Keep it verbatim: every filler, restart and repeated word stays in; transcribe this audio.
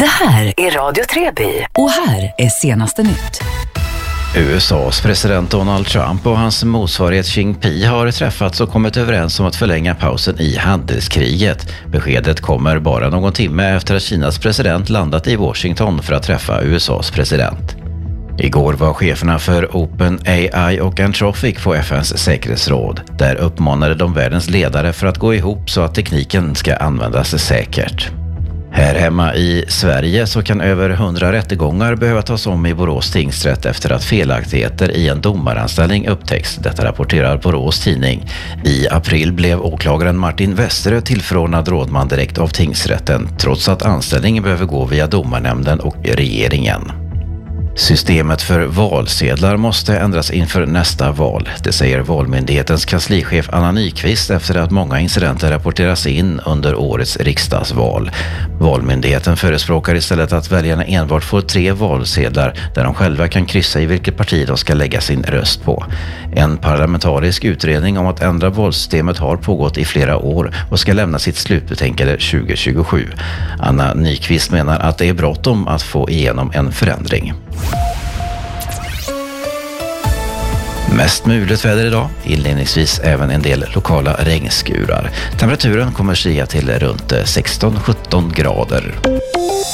Det här är Radio Treby och här är senaste nytt. U S A:s president Donald Trump och hans motsvarighet Xi Jinping har träffats och kommit överens om att förlänga pausen i handelskriget. Beskedet kommer bara någon timme efter att Kinas president landat i Washington för att träffa U S A:s president. Igår var cheferna för OpenAI och Anthropic på F N:s säkerhetsråd. Där uppmanade de världens ledare för att gå ihop så att tekniken ska användas säkert. Här hemma i Sverige så kan över hundra rättegångar behöva tas om i Borås tingsrätt efter att felaktigheter i en domaranställning upptäcks. Detta rapporterar Borås tidning. I april blev åklagaren Martin Westerö tillförordnad rådman direkt av tingsrätten, trots att anställningen behöver gå via domarnämnden och regeringen. Systemet för valsedlar måste ändras inför nästa val. Det säger Valmyndighetens kanslichef Anna Nyqvist efter att många incidenter rapporteras in under årets riksdagsval. Valmyndigheten förespråkar istället att väljarna enbart får tre valsedlar där de själva kan kryssa i vilket parti de ska lägga sin röst på. En parlamentarisk utredning om att ändra valsystemet har pågått i flera år och ska lämna sitt slutbetänkande tjugo tjugosju. Anna Nyqvist menar att det är bråttom att få igenom en förändring. Mest mulet väder idag, inledningsvis även en del lokala regnskurar. Temperaturen kommer stiga till runt sexton sjutton grader.